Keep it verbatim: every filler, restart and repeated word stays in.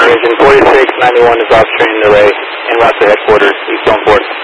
engine forty-six ninety-one is off train delay, en route to headquarters, East Zone Port.